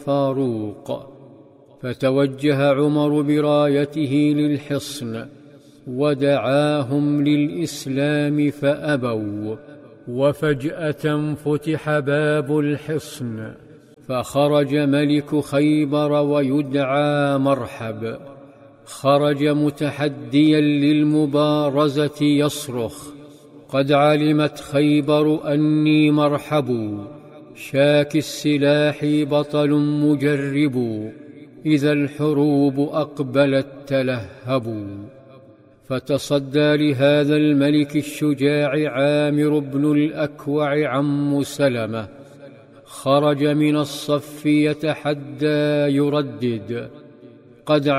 فاروق، فتوجه عمر برايته للحصن ودعاهم للإسلام فأبوا، وفجأة فتح باب الحصن فخرج ملك خيبر ويدعى مرحب. خرج متحديا للمبارزة يصرخ: قد علمت خيبر أني مرحب، شاك السلاح بطل مجرب، إذا الحروب أقبلت تلهبوا. فتصدى لهذا الملك الشجاع عامر بن الأكوع عم سلمة، خرج من الصف يتحدى يردد: قد